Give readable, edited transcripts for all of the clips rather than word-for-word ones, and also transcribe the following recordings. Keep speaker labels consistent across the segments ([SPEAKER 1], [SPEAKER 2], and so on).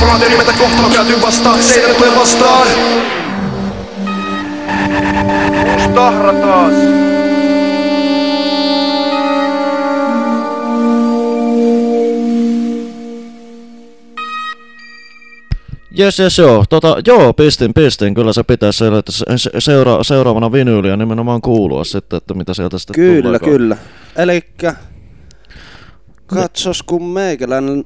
[SPEAKER 1] maantien nimetä kohtalo kääntyy vastaan. Seinä tulee vastaan.
[SPEAKER 2] Uusi tahra taas.
[SPEAKER 3] Jes, joo, pistin. Kyllä se pitäisi seuraavana vinyyliä nimenomaan kuulua sitten, että mitä sieltä sitten tulee.
[SPEAKER 4] Kyllä. Elikkä katsos kun meikäläinen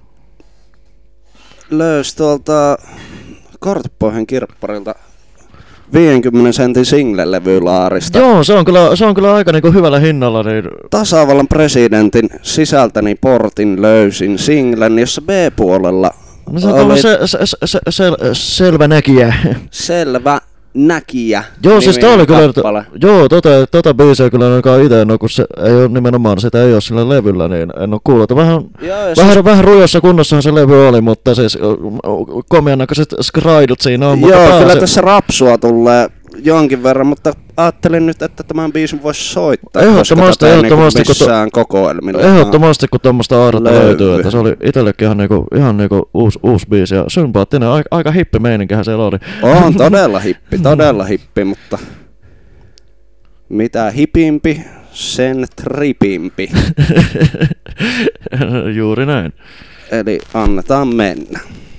[SPEAKER 4] löysi tuolta Kortpohjan kirpparilta 50 sentin single-levylaarista.
[SPEAKER 3] Joo, se on kyllä aika niinku hyvällä hinnalla. Niin...
[SPEAKER 4] Tasavallan presidentin sisältäni portin löysin singlen, jossa B-puolella
[SPEAKER 3] no se on selvä näkijä.
[SPEAKER 4] Selvä näkijä.
[SPEAKER 3] Joo, siis tää oli kyllä, joo, tota biisiä kyllä ainakaan ite, no kun se ei oo nimenomaan, sitä ei oo sillä levyllä, niin en oo kuullut, että vähän rujossa kunnossahan se levy oli, mutta siis komian näköiset skraidut siinä on.
[SPEAKER 4] Joo,
[SPEAKER 3] mutta
[SPEAKER 4] kyllä tässä rapsua tulee jonkin verran, mutta ajattelin nyt, että tämän biisin voisi soittaa, koska tätä ei niinku missään kokoelmilla.
[SPEAKER 3] Ehdottomasti, kun tommoista aarretta löytyy, että se oli itsellekin ihan niinku uusi biisi ja sympaattinen, aika hippi meininkihän siellä oli.
[SPEAKER 4] On todella hippi, mutta mitä hipimpi, sen tripimpi.
[SPEAKER 3] Juuri näin.
[SPEAKER 4] Eli annetaan mennä.